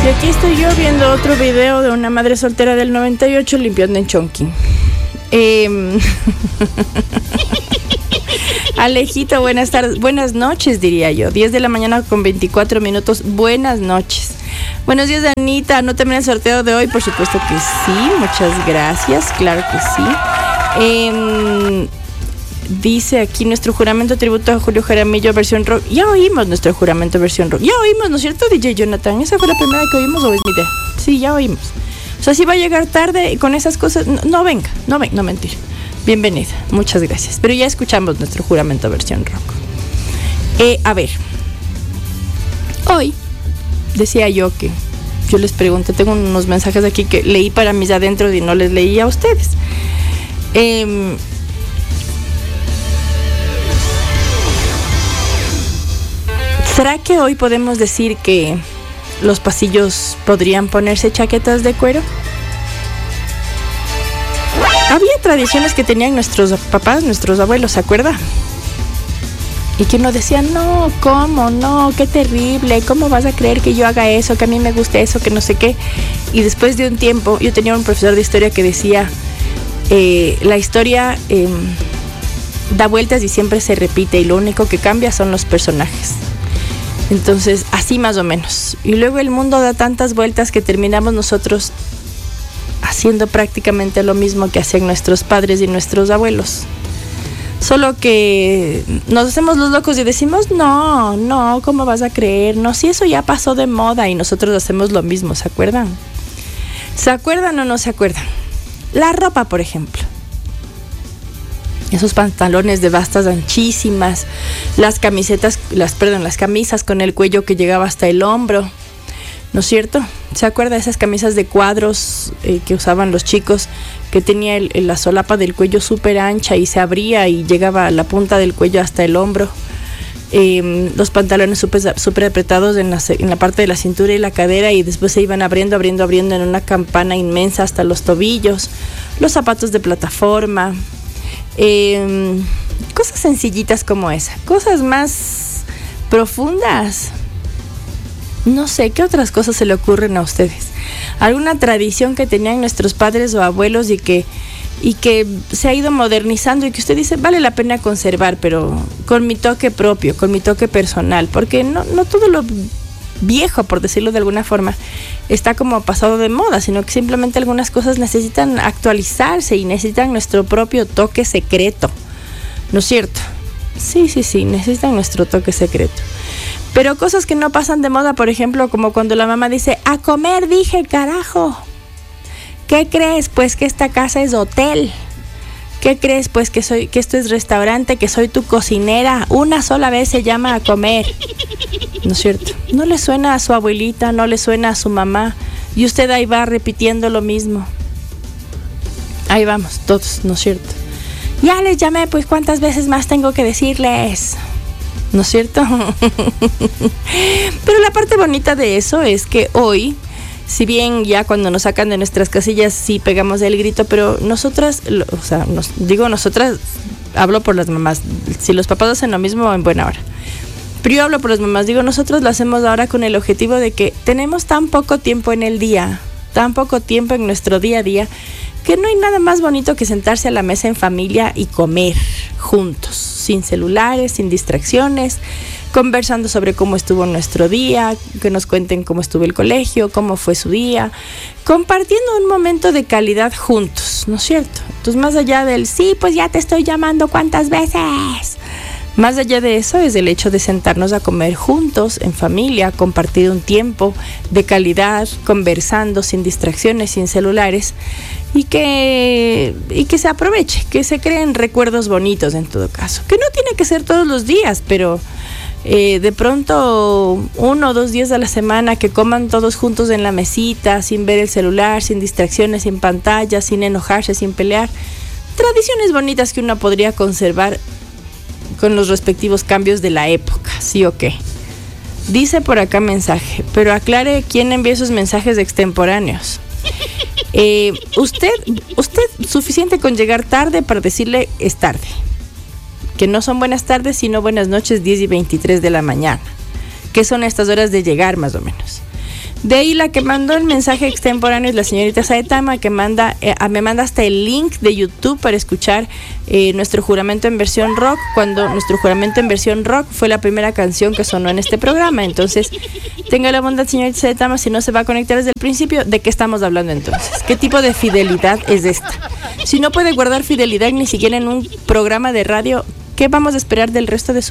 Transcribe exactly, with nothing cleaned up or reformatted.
Y aquí estoy yo viendo otro video de una madre soltera del noventa y ocho limpiando en Chonqui. Eh... Alejito, buenas tardes, buenas noches diría yo, diez de la mañana con veinticuatro minutos, buenas noches. Buenos días, Anita, ¿no termina el sorteo de hoy? Por supuesto que sí, muchas gracias, claro que sí. Eh, dice aquí nuestro juramento tributo a Julio Jaramillo versión rock. Ya oímos nuestro juramento versión rock, ya oímos, ¿no es cierto, D J Jonathan? ¿Esa fue la primera que oímos o es mi idea? Sí, ya oímos. O sea, si va a llegar tarde con esas cosas, no, no venga, no venga, no mentir. Bienvenida, muchas gracias. Pero ya escuchamos nuestro juramento versión rock. Eh, a ver, hoy decía yo que yo les pregunté, tengo unos mensajes aquí que leí para mis adentros y no les leí a ustedes. Eh, ¿Será que hoy podemos decir que los pasillos podrían ponerse chaquetas de cuero? Había tradiciones que tenían nuestros papás, nuestros abuelos, ¿se acuerda? Y que uno decía, no, ¿cómo? No, qué terrible, ¿cómo vas a creer que yo haga eso, que a mí me guste eso, que no sé qué? Y después de un tiempo, yo tenía un profesor de historia que decía, eh, la historia eh, da vueltas y siempre se repite y lo único que cambia son los personajes. Entonces, así más o menos. Y luego el mundo da tantas vueltas que terminamos nosotros haciendo prácticamente lo mismo que hacían nuestros padres y nuestros abuelos. Solo que nos hacemos los locos y decimos, no, no, ¿cómo vas a creer? No, si eso ya pasó de moda y nosotros hacemos lo mismo, ¿se acuerdan? ¿Se acuerdan o no se acuerdan? La ropa, por ejemplo. Esos pantalones de bastas anchísimas, las camisetas, las, perdón, las camisas con el cuello que llegaba hasta el hombro, ¿no es cierto? ¿Se acuerda de esas camisas de cuadros eh, que usaban los chicos, que tenía el, la solapa del cuello súper ancha y se abría y llegaba a la punta del cuello hasta el hombro? Eh, los pantalones súper super apretados en la, en la parte de la cintura y la cadera y después se iban abriendo, abriendo, abriendo en una campana inmensa hasta los tobillos. Los zapatos de plataforma. Eh, cosas sencillitas como esa. Cosas más profundas. No sé, ¿qué otras cosas se le ocurren a ustedes? ¿Alguna tradición que tenían nuestros padres o abuelos y que, y que se ha ido modernizando y que usted dice, vale la pena conservar, pero con mi toque propio, con mi toque personal? Porque no, no todo lo viejo, por decirlo de alguna forma, está como pasado de moda, sino que simplemente algunas cosas necesitan actualizarse y necesitan nuestro propio toque secreto, ¿no es cierto? Sí, sí, sí, necesitan nuestro toque secreto. Pero cosas que no pasan de moda, por ejemplo, como cuando la mamá dice, a comer dije, carajo. ¿Qué crees? Pues que esta casa es hotel. ¿Qué crees? Pues que soy, que esto es restaurante, que soy tu cocinera. Una sola vez se llama a comer. ¿No es cierto? No le suena a su abuelita, no le suena a su mamá. Y usted ahí va repitiendo lo mismo. Ahí vamos, todos, ¿no es cierto? Ya les llamé, pues ¿cuántas veces más tengo que decirles? ¿No es cierto? Pero la parte bonita de eso es que hoy, si bien ya cuando nos sacan de nuestras casillas sí pegamos el grito, pero nosotras, o sea, nos, digo nosotras, hablo por las mamás, si los papás hacen lo mismo en buena hora, pero yo hablo por las mamás, digo nosotros lo hacemos ahora con el objetivo de que tenemos tan poco tiempo en el día, tan poco tiempo en nuestro día a día, que no hay nada más bonito que sentarse a la mesa en familia y comer juntos, sin celulares, sin distracciones, conversando sobre cómo estuvo nuestro día, que nos cuenten cómo estuvo el colegio, cómo fue su día, compartiendo un momento de calidad juntos, ¿no es cierto? Entonces, más allá del, sí, pues ya te estoy llamando, ¿cuántas veces? Más allá de eso es el hecho de sentarnos a comer juntos, en familia, compartir un tiempo de calidad, conversando sin distracciones, sin celulares, y que, y que se aproveche, que se creen recuerdos bonitos en todo caso, que no tiene que ser todos los días, pero eh, de pronto uno o dos días a la semana que coman todos juntos en la mesita, sin ver el celular, sin distracciones, sin pantallas, sin enojarse, sin pelear. Tradiciones bonitas que uno podría conservar con los respectivos cambios de la época, ¿sí o qué? Dice por acá mensaje, pero aclare quién envía esos mensajes extemporáneos. Eh, usted, usted suficiente con llegar tarde para decirle es tarde, que no son buenas tardes sino buenas noches, diez y veintitrés de la mañana, que son estas horas de llegar más o menos. De ahí la que mandó el mensaje extemporáneo es la señorita Saetama, que manda, eh, me manda hasta el link de YouTube para escuchar eh, nuestro juramento en versión rock, cuando nuestro juramento en versión rock fue la primera canción que sonó en este programa. Entonces, tenga la bondad, señorita Saetama, si no se va a conectar desde el principio, ¿de qué estamos hablando entonces? ¿Qué tipo de fidelidad es esta? Si no puede guardar fidelidad ni siquiera en un programa de radio, ¿qué vamos a esperar del resto de su